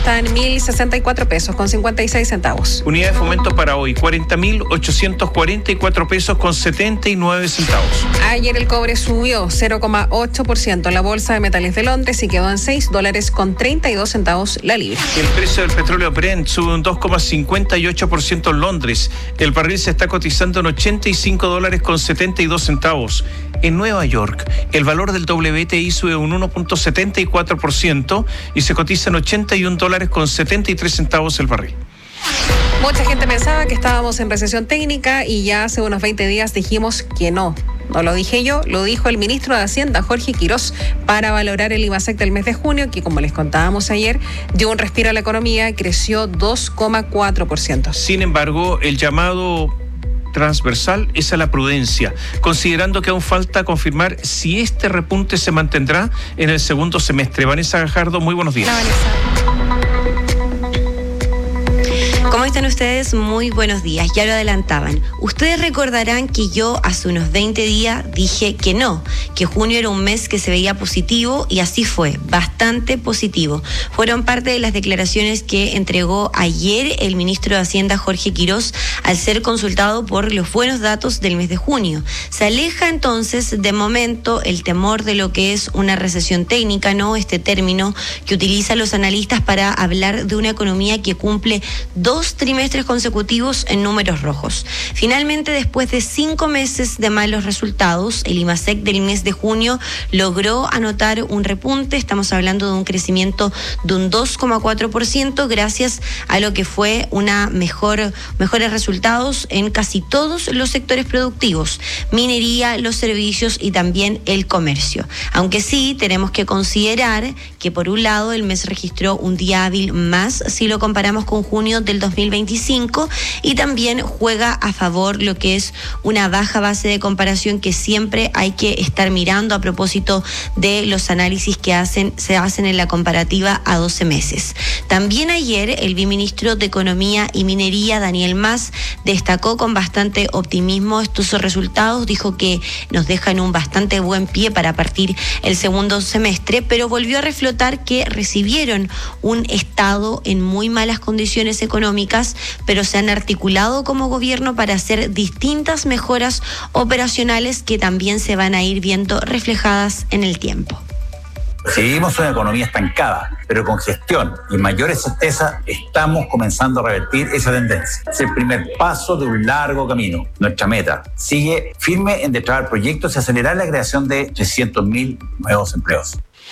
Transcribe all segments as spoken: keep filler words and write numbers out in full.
está en mil sesenta y cuatro pesos con cincuenta y seis centavos. Unidad de fomento para hoy, cuarenta mil ochocientos cuarenta y cuatro pesos con setenta y nueve centavos. Ayer el cobre subió cero coma ocho por ciento en la Bolsa de Metales de Londres y quedó en seis dólares con treinta y dos centavos la libra. El precio del petróleo Brent sube un dos coma cincuenta y ocho por ciento en Londres. El barril se está cotizando en ochenta y cinco dólares con setenta y dos centavos. En Nueva York, el valor del W T I sube un uno coma setenta y cuatro por ciento y se cotiza en ochenta y un dólares con setenta y tres centavos el barril. Mucha gente pensaba que estábamos en recesión técnica y ya hace unos veinte días dijimos que no. No lo dije yo, lo dijo el ministro de Hacienda, Jorge Quirós, para valorar el IMASEC del mes de junio, que como les contábamos ayer, dio un respiro a la economía y creció dos coma cuatro por ciento. Sin embargo, el llamado transversal es a la prudencia, considerando que aún falta confirmar si este repunte se mantendrá en el segundo semestre. Vanessa Gajardo, muy buenos días. La Vanessa. ¿Cómo están ustedes? Muy buenos días. Ya lo adelantaban. Ustedes recordarán que yo hace unos veinte días dije que no, que junio era un mes que se veía positivo y así fue, bastante positivo. Fueron parte de las declaraciones que entregó ayer el ministro de Hacienda, Jorge Quirós, al ser consultado por los buenos datos del mes de junio. Se aleja entonces de momento el temor de lo que es una recesión técnica, ¿no? Este término que utilizan los analistas para hablar de una economía que cumple dos Dos trimestres consecutivos en números rojos. Finalmente, después de cinco meses de malos resultados, el IMASEC del mes de junio logró anotar un repunte. Estamos hablando de un crecimiento de un dos coma cuatro por ciento gracias a lo que fue una mejor, mejores resultados en casi todos los sectores productivos, minería, los servicios y también el comercio. Aunque sí tenemos que considerar que por un lado el mes registró un día hábil más si lo comparamos con junio del dos mil veinticinco y también juega a favor lo que es una baja base de comparación que siempre hay que estar mirando a propósito de los análisis que hacen, se hacen en la comparativa a doce meses. También ayer el viceministro de Economía y Minería, Daniel Mas, destacó con bastante optimismo estos resultados, dijo que nos dejan un bastante buen pie para partir el segundo semestre, pero volvió a reflotar que recibieron un Estado en muy malas condiciones económicas, pero se han articulado como gobierno para hacer distintas mejoras operacionales que también se van a ir viendo reflejadas en el tiempo. Seguimos una economía estancada, pero con gestión y mayores certezas estamos comenzando a revertir esa tendencia. Es el primer paso de un largo camino. Nuestra meta sigue firme en destrabar proyectos y acelerar la creación de trescientos mil nuevos empleos.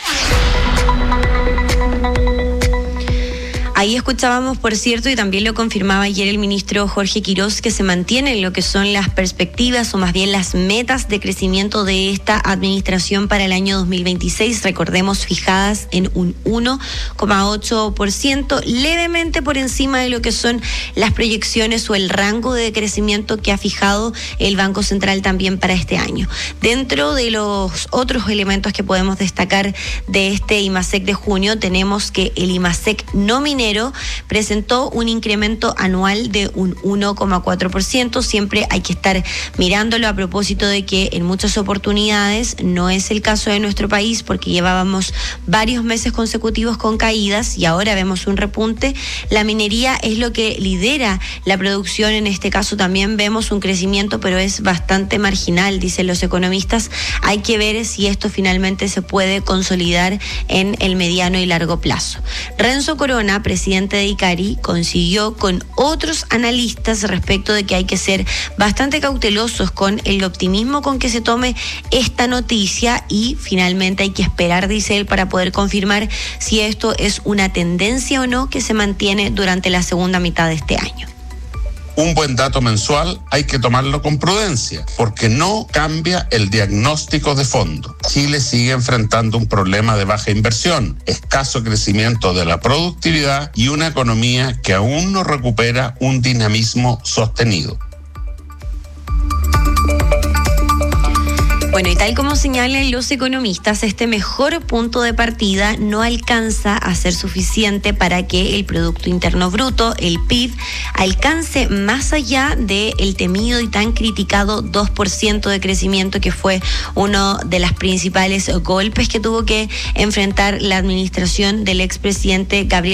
Ahí escuchábamos, por cierto, y también lo confirmaba ayer el ministro Jorge Quirós, que se mantienen lo que son las perspectivas o más bien las metas de crecimiento de esta administración para el año dos mil veintiséis, recordemos, fijadas en un uno coma ocho por ciento, levemente por encima de lo que son las proyecciones o el rango de crecimiento que ha fijado el Banco Central también para este año. Dentro de los otros elementos que podemos destacar de este IMASEC de junio, tenemos que el IMASEC no minero presentó un incremento anual de un uno coma cuatro por ciento. Siempre hay que estar mirándolo a propósito de que en muchas oportunidades no es el caso de nuestro país porque llevábamos varios meses consecutivos con caídas y ahora vemos un repunte. La minería es lo que lidera la producción, en este caso también vemos un crecimiento, pero es bastante marginal, dicen los economistas. Hay que ver si esto finalmente se puede consolidar en el mediano y largo plazo. Renzo Corona, presidente de ICARI, consiguió con otros analistas respecto de que hay que ser bastante cautelosos con el optimismo con que se tome esta noticia y finalmente hay que esperar, dice él, para poder confirmar si esto es una tendencia o no que se mantiene durante la segunda mitad de este año. Un buen dato mensual hay que tomarlo con prudencia, porque no cambia el diagnóstico de fondo. Chile sigue enfrentando un problema de baja inversión, escaso crecimiento de la productividad y una economía que aún no recupera un dinamismo sostenido. Bueno, y tal como señalan los economistas, este mejor punto de partida no alcanza a ser suficiente para que el Producto Interno Bruto, el P I B, alcance más allá del temido y tan criticado dos por ciento de crecimiento, que fue uno de los principales golpes que tuvo que enfrentar la administración del expresidente Gabriel